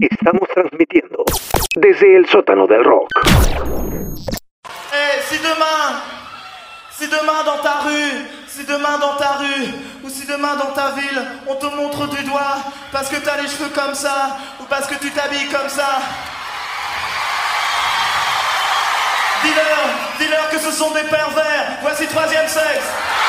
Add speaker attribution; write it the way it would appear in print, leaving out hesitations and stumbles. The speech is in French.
Speaker 1: Estamos transmitiendo desde el sótano del rock.
Speaker 2: Si demain dans ta rue, si demain dans ta rue, ou si demain dans ta ville, on te montre du doigt parce que t'as les cheveux comme ça, ou parce que tu t'habilles comme ça, dis-leur que ce sont des pervers, voici Troisième Sexe.